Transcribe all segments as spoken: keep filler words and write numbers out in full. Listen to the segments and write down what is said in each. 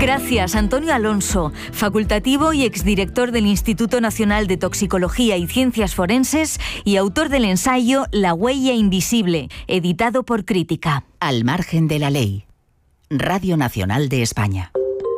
Gracias, Antonio Alonso, facultativo y exdirector del Instituto Nacional de Toxicología y Ciencias Forenses y autor del ensayo La huella invisible, editado por Crítica. Al margen de la ley. Radio Nacional de España.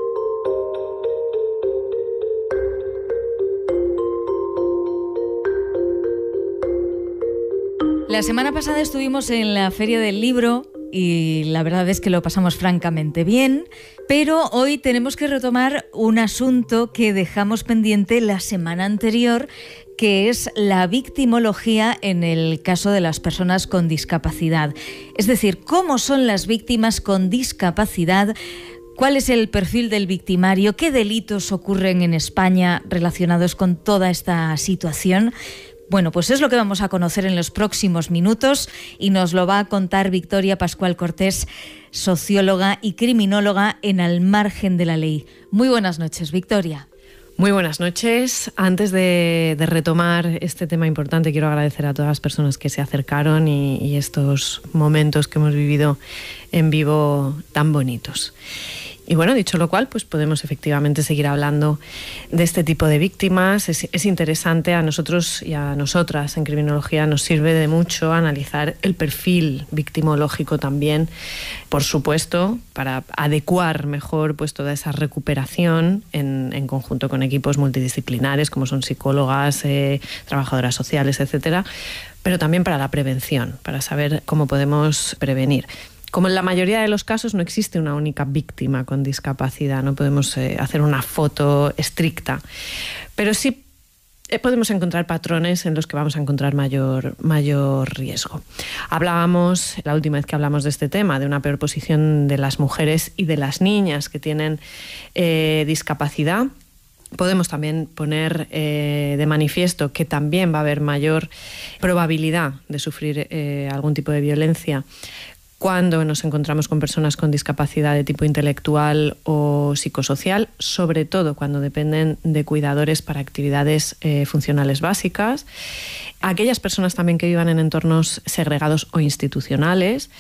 La semana pasada estuvimos en la Feria del Libro y la verdad es que lo pasamos francamente bien, pero hoy tenemos que retomar un asunto que dejamos pendiente la semana anterior, que es la victimología en el caso de las personas con discapacidad. Es decir, cómo son las víctimas con discapacidad, cuál es el perfil del victimario, qué delitos ocurren en España relacionados con toda esta situación. Bueno, pues es lo que vamos a conocer en los próximos minutos y nos lo va a contar Victoria Pascual Cortés, socióloga y criminóloga en Al margen de la ley. Muy buenas noches, Victoria. Muy buenas noches. Antes de, de retomar este tema importante, quiero agradecer a todas las personas que se acercaron y, y estos momentos que hemos vivido en vivo tan bonitos. Y bueno, dicho lo cual, pues podemos efectivamente seguir hablando de este tipo de víctimas. Es, es interesante, a nosotros y a nosotras en criminología nos sirve de mucho analizar el perfil victimológico también, por supuesto, para adecuar mejor pues toda esa recuperación en, en conjunto con equipos multidisciplinares como son psicólogas, eh, trabajadoras sociales, etcétera, pero también para la prevención, para saber cómo podemos prevenir. Como en la mayoría de los casos no existe una única víctima con discapacidad, no podemos eh, hacer una foto estricta, pero sí eh, podemos encontrar patrones en los que vamos a encontrar mayor, mayor riesgo. Hablábamos, la última vez que hablamos de este tema, de una peor posición de las mujeres y de las niñas que tienen eh, discapacidad. Podemos también poner eh, de manifiesto que también va a haber mayor probabilidad de sufrir eh, algún tipo de violencia cuando nos encontramos con personas con discapacidad de tipo intelectual o psicosocial, sobre todo cuando dependen de cuidadores para actividades eh, funcionales básicas. Aquellas personas también que vivan en entornos segregados o institucionales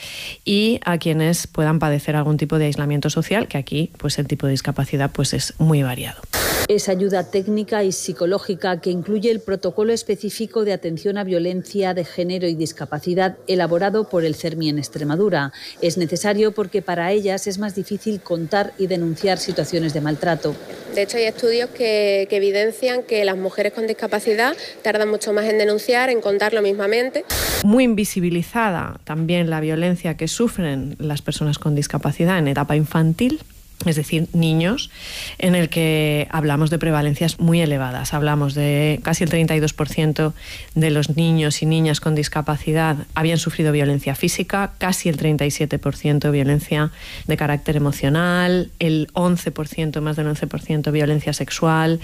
y a quienes puedan padecer algún tipo de aislamiento social, que aquí pues el tipo de discapacidad pues es muy variado. Es ayuda técnica y psicológica que incluye el protocolo específico de atención a violencia de género y discapacidad elaborado por el CERMI en Extremadura. Es necesario porque para ellas es más difícil contar y denunciar situaciones de maltrato. De hecho, hay estudios que, que evidencian que las mujeres con discapacidad tardan mucho más en denunciar, en contarlo mismamente. Muy invisibilizada también la violencia que sufren las personas con discapacidad en etapa infantil, es decir, niños, en el que hablamos de prevalencias muy elevadas. Hablamos de casi el treinta y dos por ciento de los niños y niñas con discapacidad habían sufrido violencia física, casi el treinta y siete por ciento violencia de carácter emocional, el once por ciento, más del once por ciento violencia sexual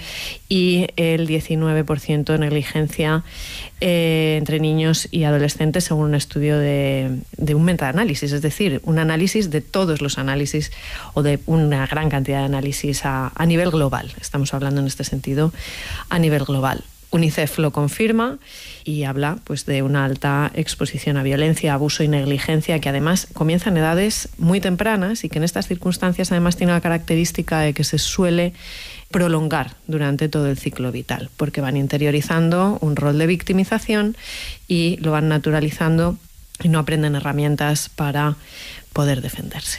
y el diecinueve por ciento negligencia eh, entre niños y adolescentes, según un estudio de, de un metaanálisis, es decir, un análisis de todos los análisis o de un una gran cantidad de análisis a, a nivel global. Estamos hablando en este sentido a nivel global. UNICEF lo confirma y habla pues, de una alta exposición a violencia, abuso y negligencia que además comienza en edades muy tempranas y que en estas circunstancias además tiene la característica de que se suele prolongar durante todo el ciclo vital, porque van interiorizando un rol de victimización y lo van naturalizando y no aprenden herramientas para poder defenderse.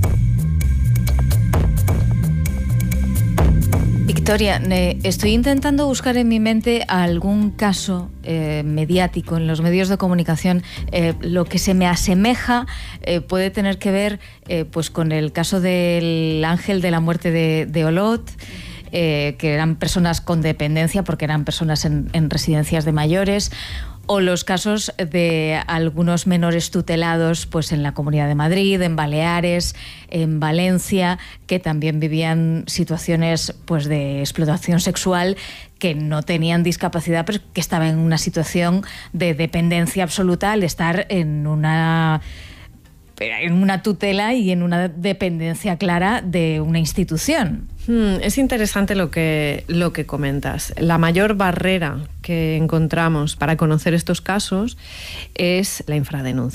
Victoria, estoy intentando buscar en mi mente algún caso eh, mediático en los medios de comunicación. Eh, lo que se me asemeja eh, puede tener que ver eh, pues con el caso del ángel de la muerte de, de Olot, eh, que eran personas con dependencia porque eran personas en, en residencias de mayores, o los casos de algunos menores tutelados pues en la Comunidad de Madrid, en Baleares, en Valencia, que también vivían situaciones pues de explotación sexual, que no tenían discapacidad, pero que estaban en una situación de dependencia absoluta al estar en una en una tutela y en una dependencia clara de una institución. Hmm, es interesante lo que, lo que comentas. La mayor barrera que encontramos para conocer estos casos es la infradenuncia.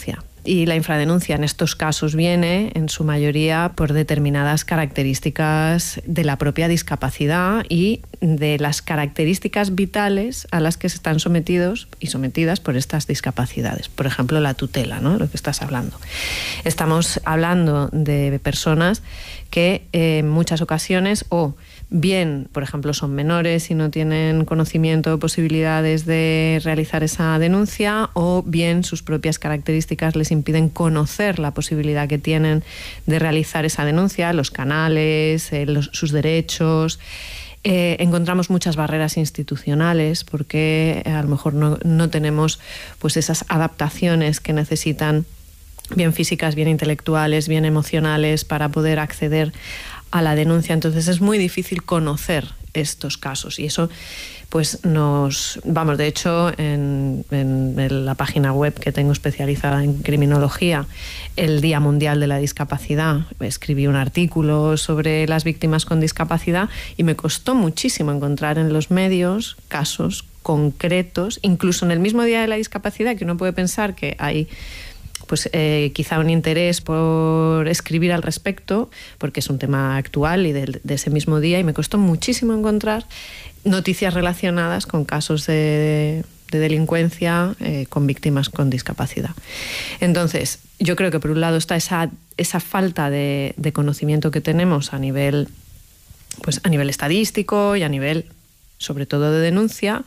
Y la infradenuncia en estos casos viene, en su mayoría, por determinadas características de la propia discapacidad y de las características vitales a las que se están sometidos y sometidas por estas discapacidades. Por ejemplo, la tutela, ¿no? Lo que estás hablando. Estamos hablando de personas que eh, en muchas ocasiones o bien, por ejemplo, son menores y no tienen conocimiento o posibilidades de realizar esa denuncia, o bien sus propias características les impiden conocer la posibilidad que tienen de realizar esa denuncia, los canales, eh, los, sus derechos. Eh, encontramos muchas barreras institucionales porque eh, a lo mejor no, no tenemos pues esas adaptaciones que necesitan, bien físicas, bien intelectuales, bien emocionales, para poder acceder a la denuncia. Entonces es muy difícil conocer estos casos y eso pues nos... Vamos, de hecho, en, en la página web que tengo especializada en criminología, el Día Mundial de la Discapacidad, escribí un artículo sobre las víctimas con discapacidad y me costó muchísimo encontrar en los medios casos concretos, incluso en el mismo Día de la Discapacidad, que uno puede pensar que hay pues eh, quizá un interés por escribir al respecto, porque es un tema actual y de, de ese mismo día, y me costó muchísimo encontrar noticias relacionadas con casos de, de delincuencia eh, con víctimas con discapacidad. Entonces, yo creo que por un lado está esa, esa falta de, de conocimiento que tenemos a nivel, pues, a nivel estadístico y a nivel, sobre todo, de denuncia,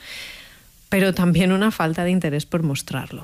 pero también una falta de interés por mostrarlo.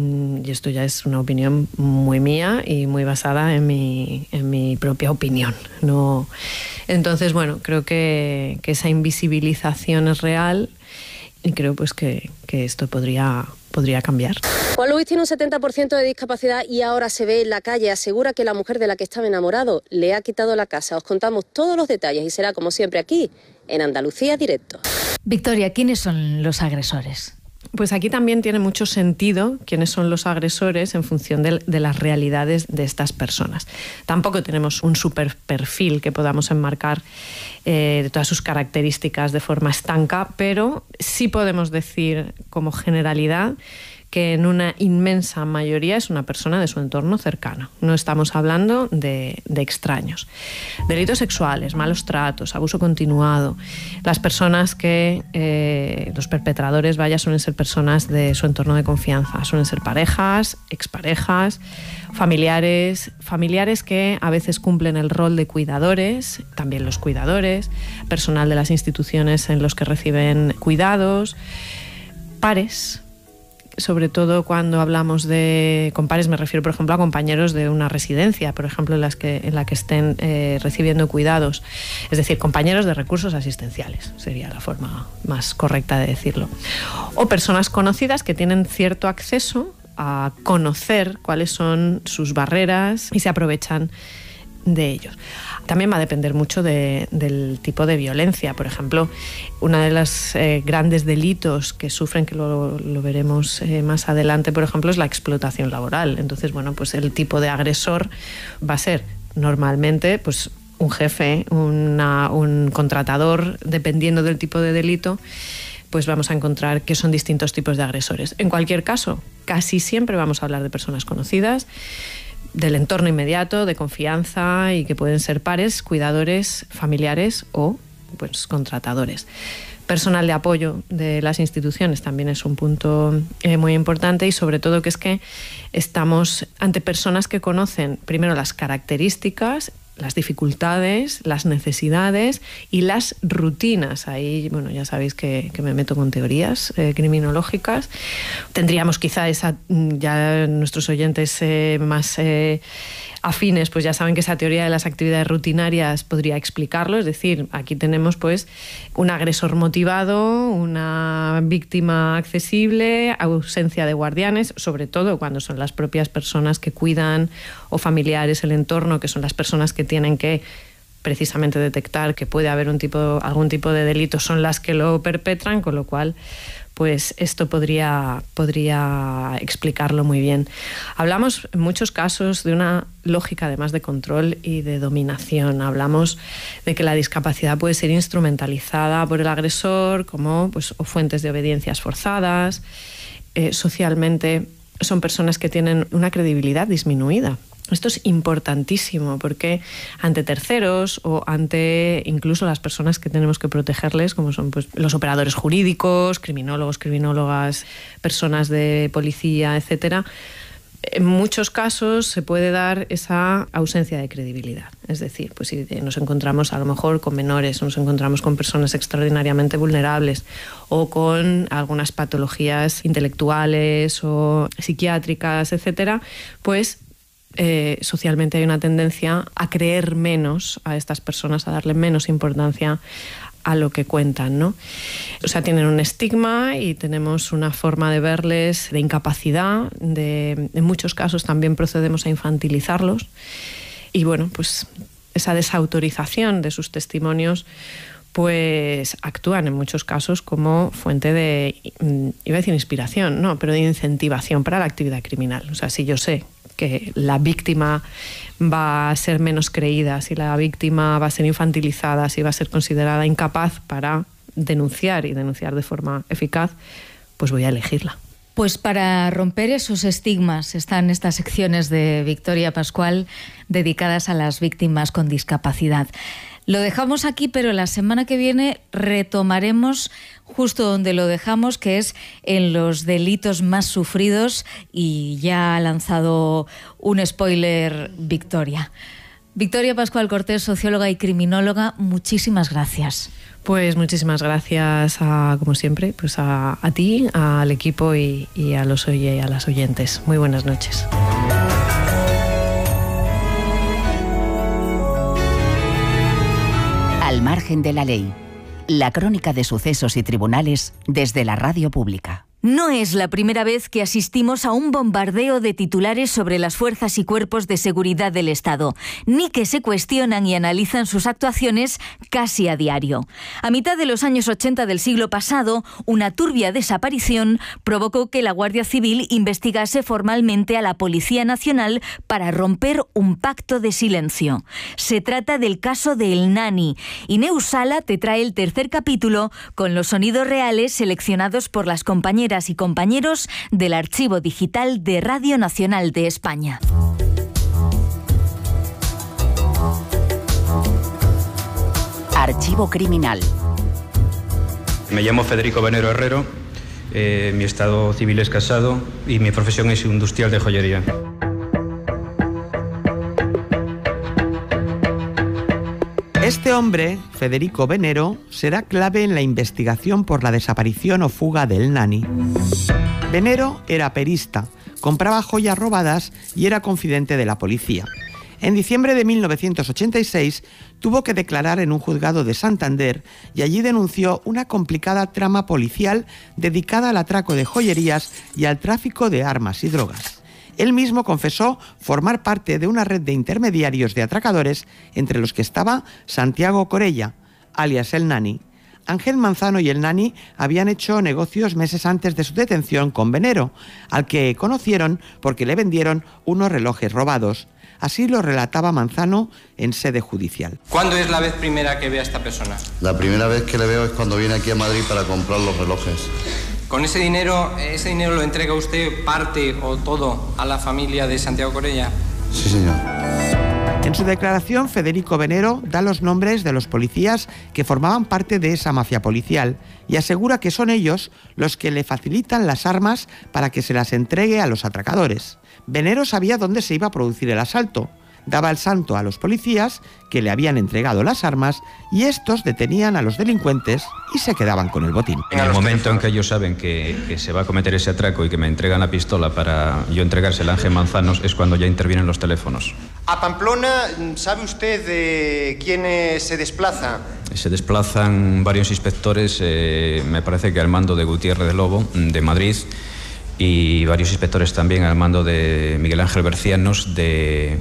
Y esto ya es una opinión muy mía y muy basada en mi, en mi propia opinión, ¿no? Entonces, bueno, creo que, que esa invisibilización es real y creo pues que, que esto podría, podría cambiar. Juan Luis tiene un setenta por ciento de discapacidad y ahora se ve en la calle. Asegura que la mujer de la que estaba enamorado le ha quitado la casa. Os contamos todos los detalles y será como siempre aquí, en Andalucía Directo. Victoria, ¿quiénes son los agresores? Pues aquí también tiene mucho sentido quiénes son los agresores en función de, de las realidades de estas personas. Tampoco tenemos un super perfil que podamos enmarcar eh, de todas sus características de forma estanca, pero sí podemos decir como generalidad que en una inmensa mayoría es una persona de su entorno cercano. No estamos hablando de, de extraños. Delitos sexuales, malos tratos, abuso continuado. Las personas que, eh, los perpetradores, vaya, suelen ser personas de su entorno de confianza. Suelen ser parejas, exparejas, familiares, familiares que a veces cumplen el rol de cuidadores, también los cuidadores, personal de las instituciones en los que reciben cuidados, pares. Sobre todo cuando hablamos de con pares, me refiero, por ejemplo, a compañeros de una residencia, por ejemplo, en, las que, en la que estén eh, recibiendo cuidados. Es decir, compañeros de recursos asistenciales, sería la forma más correcta de decirlo. O personas conocidas que tienen cierto acceso a conocer cuáles son sus barreras y se aprovechan de ellos. También va a depender mucho de, del tipo de violencia. Por ejemplo, uno de los eh, grandes delitos que sufren, que lo, lo veremos eh, más adelante, por ejemplo, es la explotación laboral. Entonces, bueno, pues el tipo de agresor va a ser normalmente pues un jefe, una, un contratador, dependiendo del tipo de delito, pues vamos a encontrar que son distintos tipos de agresores. En cualquier caso, casi siempre vamos a hablar de personas conocidas, del entorno inmediato, de confianza, y que pueden ser pares, cuidadores, familiares o pues, contratadores. Personal de apoyo de las instituciones también es un punto eh, muy importante, y sobre todo que es que estamos ante personas que conocen primero las características, las dificultades, las necesidades y las rutinas. Ahí, bueno, ya sabéis que, que me meto con teorías eh, criminológicas. Tendríamos quizá esa, ya nuestros oyentes eh, más eh, afines, pues ya saben que esa teoría de las actividades rutinarias podría explicarlo. Es decir, aquí tenemos pues un agresor motivado, una víctima accesible, ausencia de guardianes, sobre todo cuando son las propias personas que cuidan o familiares, el entorno, que son las personas que tienen que precisamente detectar que puede haber un tipo, algún tipo de delito, son las que lo perpetran, con lo cual pues esto podría, podría explicarlo muy bien. Hablamos en muchos casos de una lógica además de control y de dominación. Hablamos de que la discapacidad puede ser instrumentalizada por el agresor como pues, o fuentes de obediencias forzadas, eh, socialmente son personas que tienen una credibilidad disminuida. Esto es importantísimo porque ante terceros o ante incluso las personas que tenemos que protegerles, como son pues, los operadores jurídicos, criminólogos, criminólogas, personas de policía, etcétera, en muchos casos se puede dar esa ausencia de credibilidad. Es decir, pues si nos encontramos a lo mejor con menores, nos encontramos con personas extraordinariamente vulnerables o con algunas patologías intelectuales o psiquiátricas, etcétera, pues eh, socialmente hay una tendencia a creer menos a estas personas, a darle menos importancia a lo que cuentan, ¿no? O sea, tienen un estigma y tenemos una forma de verles de incapacidad, de, en muchos casos también procedemos a infantilizarlos y bueno, pues esa desautorización de sus testimonios pues actúan en muchos casos como fuente de, iba a decir inspiración, no, pero de incentivación para la actividad criminal. O sea, si yo sé que la víctima va a ser menos creída, si la víctima va a ser infantilizada, si va a ser considerada incapaz para denunciar y denunciar de forma eficaz, pues voy a elegirla. Pues para romper esos estigmas están estas secciones de Victoria Pascual dedicadas a las víctimas con discapacidad. Lo dejamos aquí, pero la semana que viene retomaremos justo donde lo dejamos, que es en los delitos más sufridos, y ya ha lanzado un spoiler Victoria. Victoria Pascual Cortés, socióloga y criminóloga, muchísimas gracias. Pues muchísimas gracias, a, como siempre, pues a, a ti, al equipo y, y a los oye, a las oyentes. Muy buenas noches. Al margen de la ley, la crónica de sucesos y tribunales desde la radio pública. No es la primera vez que asistimos a un bombardeo de titulares sobre las fuerzas y cuerpos de seguridad del Estado, ni que se cuestionan y analizan sus actuaciones casi a diario. A mitad de los años ochenta del siglo pasado, una turbia desaparición provocó que la Guardia Civil investigase formalmente a la Policía Nacional para romper un pacto de silencio. Se trata del caso de El Nani, y Neus Sala te trae el tercer capítulo con los sonidos reales seleccionados por las compañeras y compañeros del Archivo Digital de Radio Nacional de España. Archivo Criminal. Me llamo Federico Venero Herrero, eh, mi estado civil es casado y mi profesión es industrial de joyería. Este hombre, Federico Venero, será clave en la investigación por la desaparición o fuga del Nani. Venero era perista, compraba joyas robadas y era confidente de la policía. En diciembre de mil novecientos ochenta y seis tuvo que declarar en un juzgado de Santander y allí denunció una complicada trama policial dedicada al atraco de joyerías y al tráfico de armas y drogas. Él mismo confesó formar parte de una red de intermediarios de atracadores, entre los que estaba Santiago Corella, alias El Nani. Ángel Manzano y El Nani habían hecho negocios meses antes de su detención con Venero, al que conocieron porque le vendieron unos relojes robados. Así lo relataba Manzano en sede judicial. ¿Cuándo es la vez primera que ve a esta persona? La primera vez que le veo es cuando viene aquí a Madrid para comprar los relojes. ¿Con ese dinero, ese dinero lo entrega usted parte o todo a la familia de Santiago Corella? Sí, señor. En su declaración, Federico Venero da los nombres de los policías que formaban parte de esa mafia policial y asegura que son ellos los que le facilitan las armas para que se las entregue a los atracadores. Venero sabía dónde se iba a producir el asalto. Daba el santo a los policías que le habían entregado las armas y estos detenían a los delincuentes y se quedaban con el botín. En el momento en que ellos saben que, que se va a cometer ese atraco y que me entregan la pistola para yo entregársela a Ángel Manzanos, es cuando ya intervienen los teléfonos. A Pamplona, ¿sabe usted de quiénes se desplazan? Se desplazan varios inspectores, eh, me parece que al mando de Gutiérrez de Lobo, de Madrid, y varios inspectores también al mando de Miguel Ángel Bercianos, de...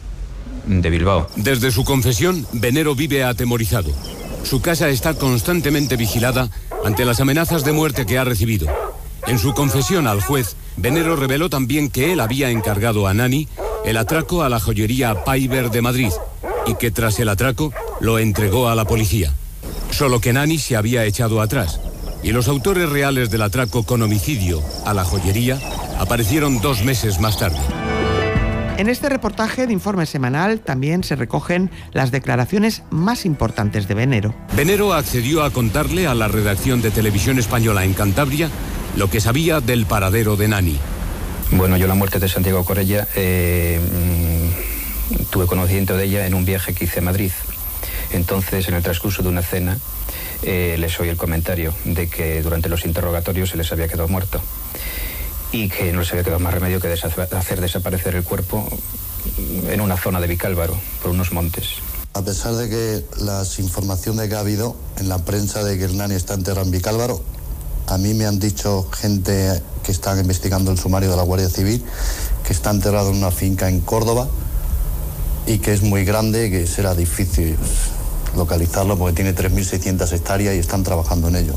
de Bilbao. Desde su confesión, Venero vive atemorizado. Su casa está constantemente vigilada ante las amenazas de muerte que ha recibido. En su confesión al juez, Venero reveló también que él había encargado a Nani el atraco a la joyería Paiber de Madrid y que tras el atraco lo entregó a la policía. Solo que Nani se había echado atrás y los autores reales del atraco con homicidio a la joyería aparecieron dos meses más tarde. En este reportaje de Informe Semanal también se recogen las declaraciones más importantes de Venero. Venero accedió a contarle a la redacción de Televisión Española en Cantabria lo que sabía del paradero de Nani. Bueno, yo la muerte de Santiago Corella eh, tuve conocimiento de ella en un viaje que hice a Madrid. Entonces, en el transcurso de una cena, eh, les oí el comentario de que durante los interrogatorios se les había quedado muerto y que no les había quedado más remedio que hacer desaparecer el cuerpo en una zona de Vicálvaro, por unos montes. A pesar de que las informaciones que ha habido en la prensa de que el Nani está enterrado en Vicálvaro, a mí me han dicho gente que está investigando el sumario de la Guardia Civil que está enterrado en una finca en Córdoba y que es muy grande y que será difícil localizarlo porque tiene tres mil seiscientas hectáreas y están trabajando en ello.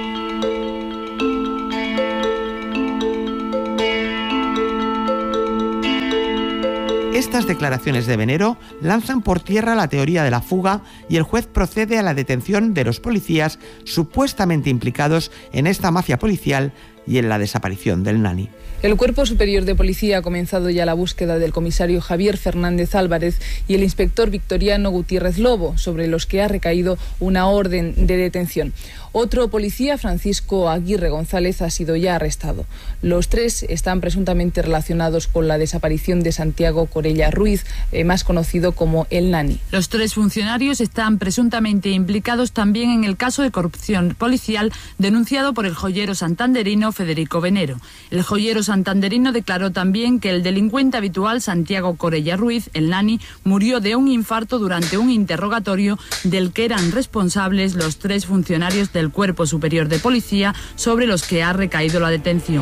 Estas declaraciones de Venero lanzan por tierra la teoría de la fuga y el juez procede a la detención de los policías supuestamente implicados en esta mafia policial y en la desaparición del Nani. El Cuerpo Superior de Policía ha comenzado ya la búsqueda del comisario Javier Fernández Álvarez y el inspector Victoriano Gutiérrez Lobo, sobre los que ha recaído una orden de detención. Otro policía, Francisco Aguirre González, ha sido ya arrestado. Los tres están presuntamente relacionados con la desaparición de Santiago Corella Ruiz, eh, más conocido como el Nani. Los tres funcionarios están presuntamente implicados también en el caso de corrupción policial denunciado por el joyero santanderino Federico Venero. El joyero santanderino declaró también que el delincuente habitual Santiago Corella Ruiz, el Nani, murió de un infarto durante un interrogatorio del que eran responsables los tres funcionarios del Cuerpo Superior de Policía sobre los que ha recaído la detención.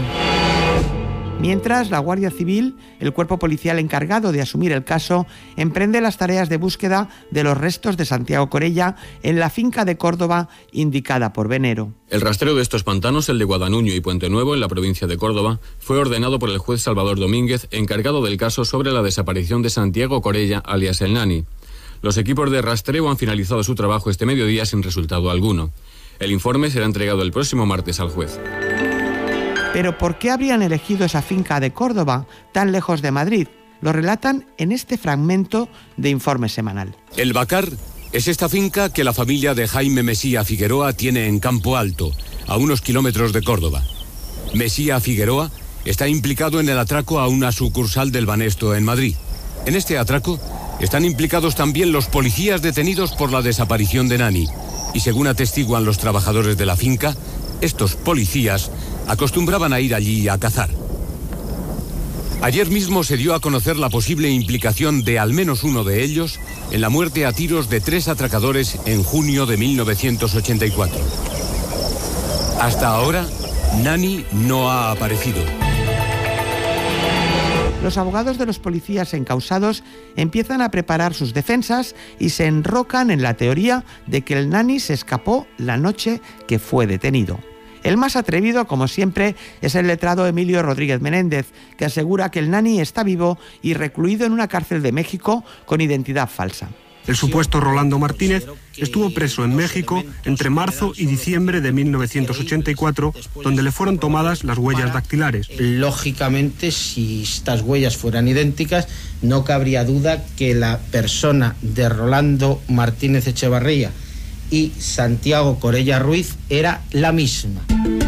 Mientras, la Guardia Civil, el cuerpo policial encargado de asumir el caso, emprende las tareas de búsqueda de los restos de Santiago Corella en la finca de Córdoba indicada por Venero. El rastreo de estos pantanos, el de Guadanuño y Puente Nuevo, en la provincia de Córdoba, fue ordenado por el juez Salvador Domínguez, encargado del caso sobre la desaparición de Santiago Corella, alias el Nani. Los equipos de rastreo han finalizado su trabajo este mediodía sin resultado alguno. El informe será entregado el próximo martes al juez. Pero ¿por qué habrían elegido esa finca de Córdoba, tan lejos de Madrid? Lo relatan en este fragmento de Informe Semanal. El Bacar es esta finca que la familia de Jaime Mesía Figueroa tiene en Campo Alto, a unos kilómetros de Córdoba. Mesía Figueroa está implicado en el atraco a una sucursal del Banesto en Madrid. En este atraco están implicados también los policías detenidos por la desaparición de Nani. Y según atestiguan los trabajadores de la finca, estos policías acostumbraban a ir allí a cazar. Ayer mismo se dio a conocer la posible implicación de al menos uno de ellos en la muerte a tiros de tres atracadores en junio de mil novecientos ochenta y cuatro. Hasta ahora, Nani no ha aparecido. Los abogados de los policías encausados empiezan a preparar sus defensas y se enrocan en la teoría de que el Nani se escapó la noche que fue detenido. El más atrevido, como siempre, es el letrado Emilio Rodríguez Menéndez, que asegura que el Nani está vivo y recluido en una cárcel de México con identidad falsa. El supuesto Rolando Martínez estuvo preso en México entre marzo y diciembre de mil novecientos ochenta y cuatro, donde le fueron tomadas las huellas dactilares. Lógicamente, si estas huellas fueran idénticas, no cabría duda que la persona de Rolando Martínez Echevarría y Santiago Corella Ruiz era la misma.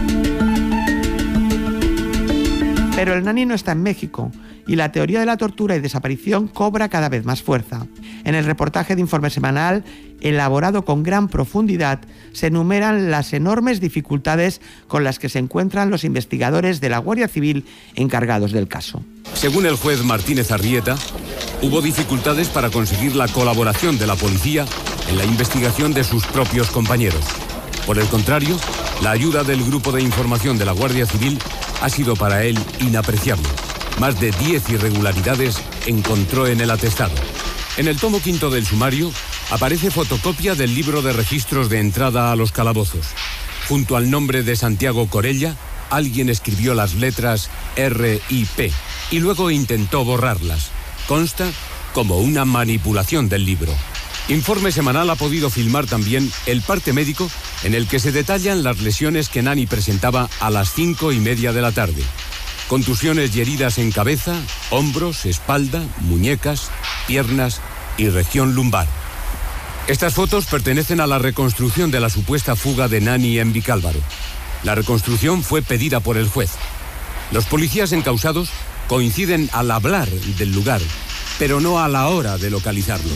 Pero el Nani no está en México y la teoría de la tortura y desaparición cobra cada vez más fuerza. En el reportaje de Informe Semanal, elaborado con gran profundidad, se enumeran las enormes dificultades con las que se encuentran los investigadores de la Guardia Civil encargados del caso. Según el juez Martínez Arrieta, hubo dificultades para conseguir la colaboración de la policía en la investigación de sus propios compañeros. Por el contrario, la ayuda del Grupo de Información de la Guardia Civil ha sido para él inapreciable. Más de diez irregularidades encontró en el atestado. En el tomo quinto del sumario aparece fotocopia del libro de registros de entrada a los calabozos. Junto al nombre de Santiago Corella, alguien escribió las letras R y P y luego intentó borrarlas. Consta como una manipulación del libro. Informe Semanal ha podido filmar también el parte médico en el que se detallan las lesiones que Nani presentaba a las cinco y media de la tarde. contusiones y heridas en cabeza, hombros, espalda, muñecas, piernas y región lumbar. Estas fotos pertenecen a la reconstrucción de la supuesta fuga de Nani en Vicálvaro. La reconstrucción fue pedida por el juez. Los policías encausados coinciden al hablar del lugar, pero no a la hora de localizarlo.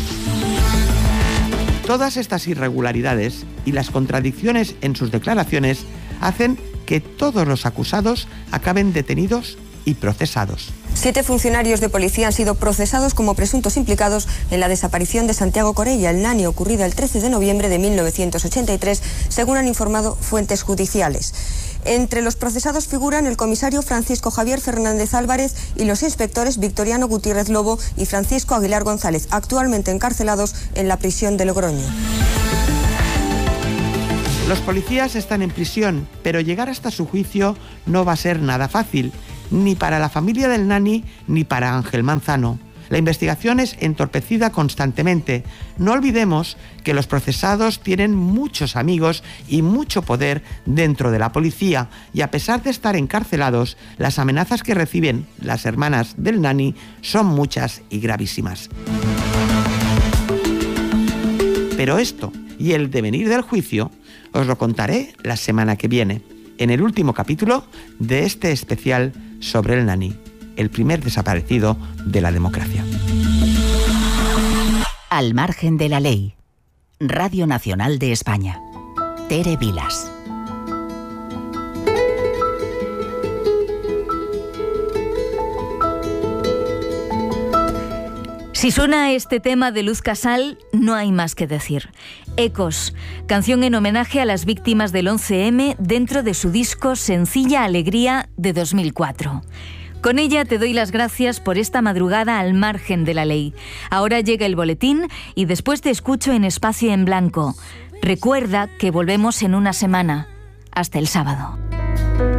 Todas estas irregularidades y las contradicciones en sus declaraciones hacen que todos los acusados acaben detenidos y procesados. Siete funcionarios de policía han sido procesados como presuntos implicados en la desaparición de Santiago Corella, el nani, ocurrida el trece de noviembre de mil novecientos ochenta y tres, según han informado fuentes judiciales. Entre los procesados figuran el comisario Francisco Javier Fernández Álvarez y los inspectores Victoriano Gutiérrez Lobo y Francisco Aguilar González, actualmente encarcelados en la prisión de Logroño. Los policías están en prisión, pero llegar hasta su juicio no va a ser nada fácil, ni para la familia del nani ni para Ángel Manzano. La investigación es entorpecida constantemente. No olvidemos que los procesados tienen muchos amigos y mucho poder dentro de la policía, y a pesar de estar encarcelados, las amenazas que reciben las hermanas del nani son muchas y gravísimas. Pero esto y el devenir del juicio os lo contaré la semana que viene, en el último capítulo de este especial sobre el nani, el primer desaparecido de la democracia. Al margen de la ley. Radio Nacional de España. Tere Vilas. Si suena este tema de Luz Casal, no hay más que decir. Ecos, canción en homenaje a las víctimas del once eme dentro de su disco Sencilla Alegría de dos mil cuatro. Con ella te doy las gracias por esta madrugada al margen de la ley. Ahora llega el boletín y después te escucho en Espacio en Blanco. Recuerda que volvemos en una semana. Hasta el sábado.